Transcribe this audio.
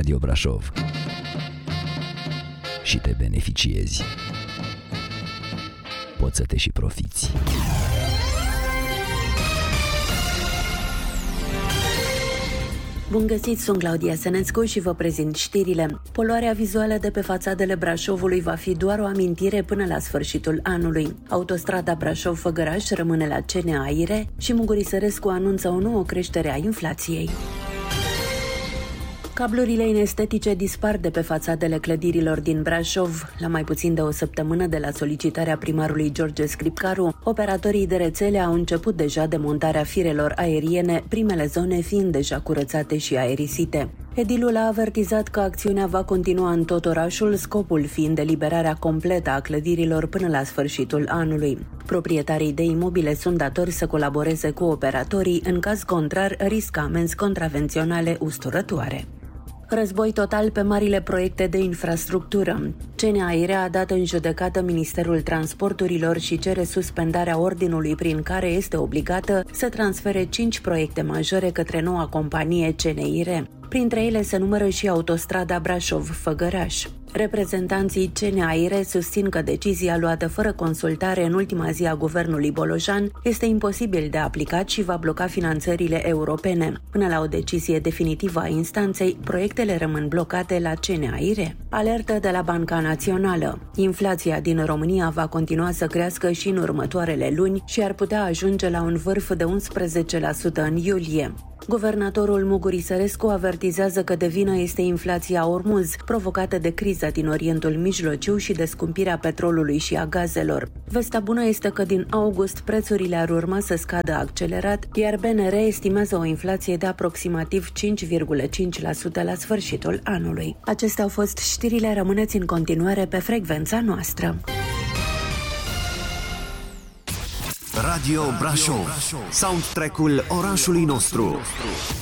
Radio Brașov și te beneficiezi. Poți să te și profiți. Bun găsit, sunt Claudia Senescu și vă prezint știrile. Poluarea vizuală de pe fațadele Brașovului va fi doar o amintire până la sfârșitul anului. Autostrada Brașov-Făgăraș rămâne la CNAIRE și Muguri Sărescu anunță o nouă creștere a inflației. Cablurile inestetice dispar de pe fațadele clădirilor din Brașov. La mai puțin de o săptămână de la solicitarea primarului George Scripcaru, operatorii de rețele au început deja demontarea firelor aeriene, primele zone fiind deja curățate și aerisite. Edilul a avertizat că acțiunea va continua în tot orașul, scopul fiind eliberarea completă a clădirilor până la sfârșitul anului. Proprietarii de imobile sunt datori să colaboreze cu operatorii, în caz contrar riscă amenzi contravenționale usturătoare. Război total pe marile proiecte de infrastructură. CNAIRE a dat în judecată Ministerul Transporturilor și cere suspendarea ordinului prin care este obligată să transfere 5 proiecte majore către noua companie CNAIRE. Printre ele se numără și autostrada Brașov-Făgăraș. Reprezentanții CNAIRE susțin că decizia luată fără consultare în ultima zi a guvernului Bolojan este imposibil de aplicat și va bloca finanțările europene. Până la o decizie definitivă a instanței, proiectele rămân blocate la CNAIRE. Alertă de la Banca Națională. Inflația din România va continua să crească și în următoarele luni și ar putea ajunge la un vârf de 11% în iulie. Guvernatorul Muguri Sărescu avertizează că de vină este inflația Ormuz, provocată de criza din Orientul Mijlociu și de scumpirea petrolului și a gazelor. Vestea bună este că din august prețurile ar urma să scadă accelerat, iar BNR estimează o inflație de aproximativ 5,5% la sfârșitul anului. Acestea au fost știrile, rămâneți în continuare pe frecvența noastră. Radio Brașov, soundtrack-ul orașului nostru.